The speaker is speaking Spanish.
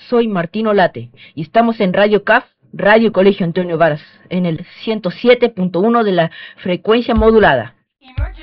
soy Martín Olate y estamos en Radio CAF, Radio Colegio Antonio Varas, en el 107.1 de la frecuencia modulada.